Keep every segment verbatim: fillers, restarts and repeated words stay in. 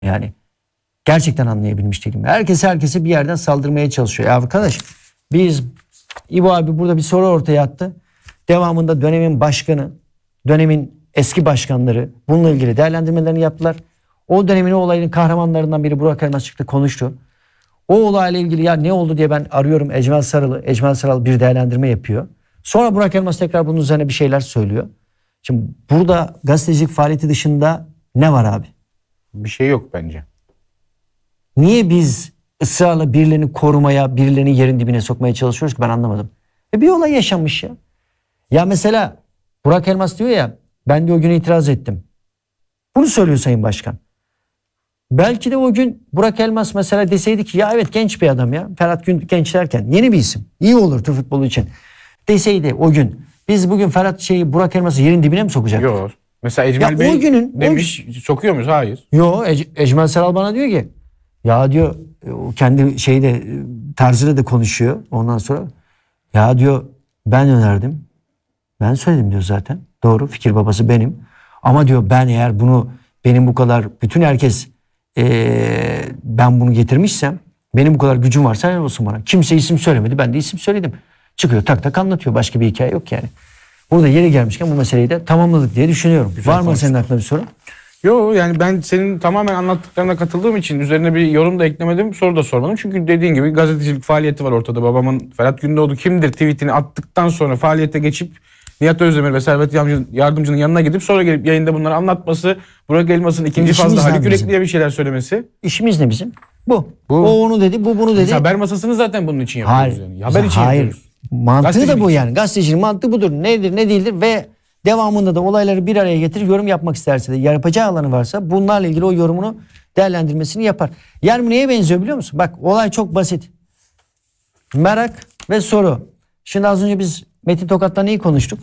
yani. Gerçekten anlayabilmiş değilim. Herkes herkese bir yerden saldırmaya çalışıyor. Ya arkadaş biz İbo abi burada bir soru ortaya attı. Devamında dönemin başkanı, dönemin eski başkanları bununla ilgili değerlendirmelerini yaptılar. O dönemin o olayın kahramanlarından biri Burak Elmas çıktı konuştu. O olayla ilgili ya ne oldu diye ben arıyorum Ecmel Sarıl'ı. Ecmel Sarıl bir değerlendirme yapıyor. Sonra Burak Elmas tekrar bunun üzerine bir şeyler söylüyor. Şimdi burada gazetecilik faaliyeti dışında ne var abi? Bir şey yok bence. Niye biz ısrarla birilerini korumaya, birilerini yerin dibine sokmaya çalışıyoruz ki ben anlamadım. E bir olay yaşanmış ya. Ya mesela Burak Elmas diyor ya ben de o gün itiraz ettim. Bunu söylüyor Sayın Başkan. Belki de o gün Burak Elmas mesela deseydi ki ya evet genç bir adam ya. Ferhat Gün genç derken yeni bir isim. İyi olur Türk futbolu için. Deseydi o gün biz bugün Ferhat şeyi Burak Elmas'ı yerin dibine mi sokacaktık? Yok. Mesela Ecmel Ya Bey o günün, demiş o... sokuyor muyuz? Hayır. Yo Ece, Ecmel Saral bana diyor ki ya diyor o kendi şeyde tarzıyla da konuşuyor ondan sonra. Ya diyor ben önerdim. Ben söyledim diyor zaten. Doğru fikir babası benim. Ama diyor ben eğer bunu benim bu kadar bütün herkes ee, ben bunu getirmişsem benim bu kadar gücüm varsa helal olsun bana. Kimse isim söylemedi ben de isim söyledim. Çıkıyor tak tak anlatıyor. Başka bir hikaye yok yani. Burada yeri gelmişken bu meseleyi de tamamladık diye düşünüyorum. Güzel var mı konuştum. Senin aklında bir soru? Yok yani ben senin tamamen anlattıklarına katıldığım için üzerine bir yorum da eklemedim, soru da sormadım. Çünkü dediğin gibi gazetecilik faaliyeti var ortada. Babamın Ferhat Gündoğdu kimdir tweetini attıktan sonra faaliyete geçip Nihat Özdemir ve Servet Yardımcı'nın yanına gidip sonra gelip yayında bunları anlatması, Burak Elmas'ın ikinci İşimiz fazla Haluk Yürekli'ye bir şeyler söylemesi. İşimiz ne bizim? Bu. bu. O onu dedi, bu bunu dedi. Biz haber masasını zaten bunun için yapıyoruz. Hayır. Yani. Haber için hayır. yapıyoruz. Mantığı Gazetecilik da bu için. yani. Gazetecinin mantığı budur. Nedir, ne değildir ve devamında da olayları bir araya getirir, yorum yapmak isterse de yapacağı alanı varsa bunlarla ilgili o yorumunu değerlendirmesini yapar. Yani bu neye benziyor biliyor musun? Bak olay çok basit. Merak ve soru. Şimdi az önce biz Metin Tokat'tan neyi konuştuk?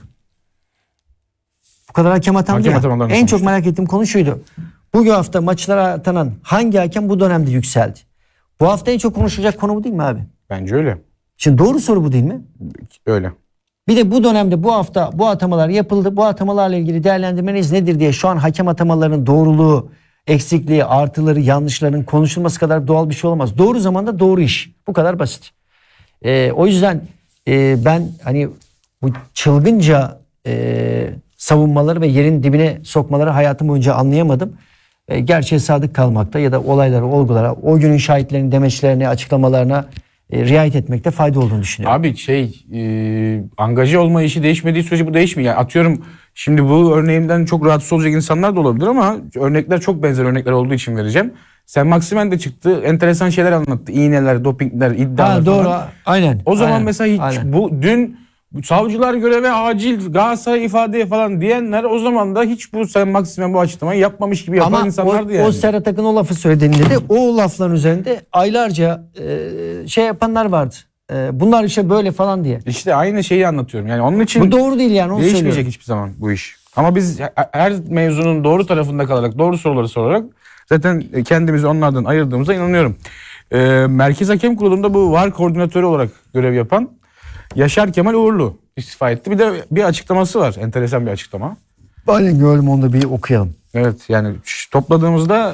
Bu kadar hakem atandı Hakem ya. En konuştuk. çok merak ettiğim konu şuydu. Bu hafta maçlara atanan hangi hakem bu dönemde yükseldi? Bu hafta en çok konuşulacak konu bu değil mi abi? Bence öyle. Şimdi doğru soru bu değil mi? Öyle. Bir de bu dönemde bu hafta bu atamalar yapıldı. Bu atamalarla ilgili değerlendirmeniz nedir diye şu an hakem atamalarının doğruluğu, eksikliği, artıları, yanlışlarının konuşulması kadar doğal bir şey olamaz. Doğru zamanda doğru iş. Bu kadar basit. Ee, o yüzden e, ben hani bu çılgınca e, savunmaları ve yerin dibine sokmaları hayatım boyunca anlayamadım. E, gerçeğe sadık kalmakta ya da olaylara, olgulara, o günün şahitlerinin demeçlerine, açıklamalarına e, riayet etmekte fayda olduğunu düşünüyorum. Abi şey e, angaje olma işi değişmediği sürece bu değişmiyor. Yani atıyorum şimdi bu örneğimden çok rahatsız olacak insanlar da olabilir ama örnekler çok benzer örnekler olduğu için vereceğim. Sen Maximen de çıktı. Enteresan şeyler anlattı. İğneler, dopingler, iddialar Ha, doğru. falan. Aynen. O zaman aynen, mesela hiç aynen. bu dün savcılar göreve acil Galatasaray ifadeye falan diyenler o zaman da hiç bu sen Maximen bu açıklamayı yapmamış gibi yapan Ama insanlardı o, yani. o Serhat Akın o lafı söylediğinde de o lafların üzerinde aylarca e, şey yapanlar vardı. E, bunlar işte böyle falan diye. İşte aynı şeyi anlatıyorum. Yani onun için Bu doğru değil yani onu değişmeyecek söylüyorum. hiçbir zaman bu iş. Ama biz her mevzunun doğru tarafında kalarak doğru soruları sorarak zaten kendimizi onlardan ayırdığımıza inanıyorum. Ee, Merkez Hakem Kurulu'nda bu V A R koordinatörü olarak görev yapan Yaşar Kemal Uğurlu istifa etti. Bir de bir açıklaması var. Enteresan bir açıklama. Aynen gördüm onu da bir okuyalım. Evet yani topladığımızda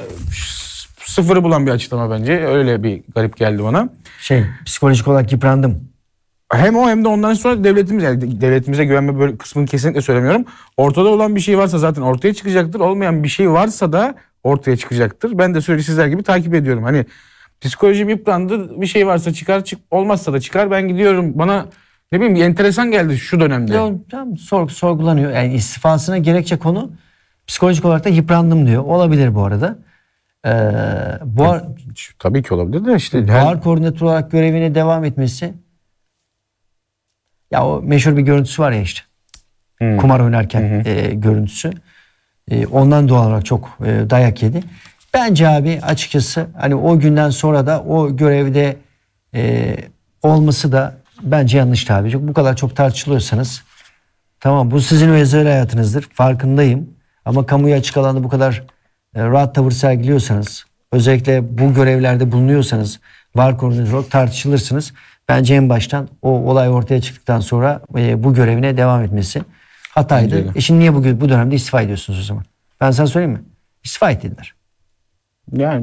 sıfırı bulan bir açıklama bence. Öyle bir garip geldi bana. Şey psikolojik olarak yıprandım. Hem o hem de ondan sonra devletimiz yani devletimize güvenme böyle kısmını kesinlikle söylemiyorum. Ortada olan bir şey varsa zaten ortaya çıkacaktır. Olmayan bir şey varsa da ortaya çıkacaktır. Ben de süreci sizler gibi takip ediyorum. Hani psikolojim yıprandı. Bir şey varsa çıkar, çık olmazsa da çıkar. Ben gidiyorum. Bana ne bileyim bir enteresan geldi şu dönemde. Yo, tam sor, sorgulanıyor. Yani istifasına gerekçe konu psikolojik olarak da yıprandım diyor. Olabilir bu arada. Ee, bu ar- Tabii ki olabilir de işte. V A R koordinatör olarak görevine devam etmesi. Ya o meşhur bir görüntüsü var ya işte. Hmm. Kumar oynarken e, görüntüsü. E, ondan doğal olarak çok e, dayak yedi. Bence abi açıkçası hani o günden sonra da o görevde e, olması da bence yanlış tabii. Çünkü bu kadar çok tartışılıyorsanız tamam bu sizin özel hayatınızdır. Farkındayım. Ama kamuya açık alanda bu kadar e, rahat tavır sergiliyorsanız özellikle bu görevlerde bulunuyorsanız V A R koordinatörü olarak tartışılırsınız. Bence en baştan o olay ortaya çıktıktan sonra e, bu görevine devam etmesi hataydı. E şimdi niye bu, bu dönemde istifa ediyorsunuz o zaman? Ben sana söyleyeyim mi? İstifa ettiler. Yani